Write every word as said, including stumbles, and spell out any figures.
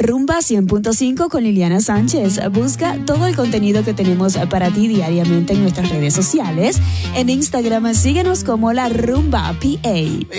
Rumba cien punto cinco con Liliana Sánchez. Busca todo el contenido que tenemos para ti diariamente en nuestras redes sociales. En Instagram síguenos como La Rumba P A.